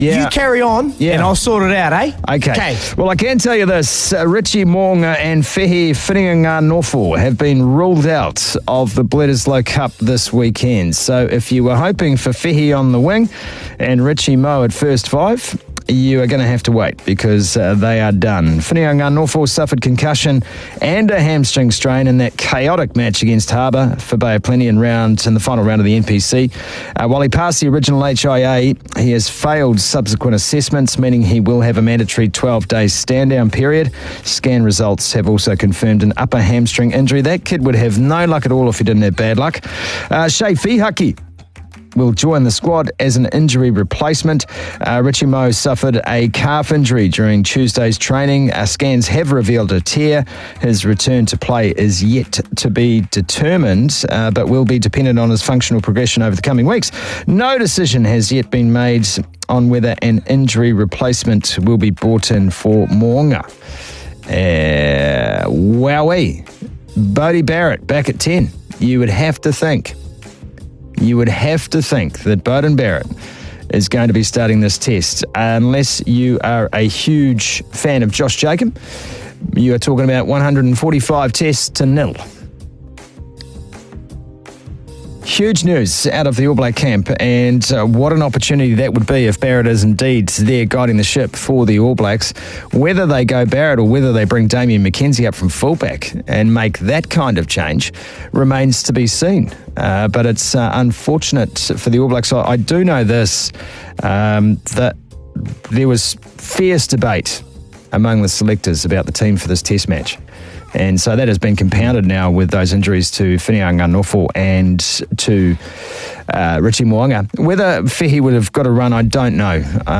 Yeah. You carry on, Yeah. and I'll sort it out, eh? Okay. Well, I can tell you this. Richie Mo'unga and Whihi Whiringanganofo have been ruled out of the Bledisloe Cup this weekend. So if you were hoping for Whihi on the wing and Richie Mo at first five, you are going to have to wait because they are done. Whiringanganofo suffered concussion and a hamstring strain in that chaotic match against Harbour for Bay of Plenty in the final round of the NPC. While he passed the original HIA, he has failed subsequent assessments, meaning he will have a mandatory 12-day stand-down period. Scan results have also confirmed an upper hamstring injury. That kid would have no luck at all if he didn't have bad luck. Shea Fihaki will join the squad as an injury replacement. Richie Mo suffered a calf injury during Tuesday's training. Scans have revealed a tear. His return to play is yet to be determined, but will be dependent on his functional progression over the coming weeks. No decision has yet been made on whether an injury replacement will be brought in for Mo'unga. Wowee. Bodie Barrett back at 10. You would have to think that Beauden Barrett is going to be starting this test. Unless you are a huge fan of Josh Jacob, you are talking about 145 tests to 0. Huge news out of the All Black camp, and what an opportunity that would be if Barrett is indeed there guiding the ship for the All Blacks. Whether they go Barrett or whether they bring Damien McKenzie up from fullback and make that kind of change remains to be seen. But it's unfortunate for the All Blacks. I do know this, that there was fierce debate among the selectors about the team for this test match. And so that has been compounded now with those injuries to Whiringanganofo and to Richie Mo'unga. Whether Whihi would have got a run, I don't know.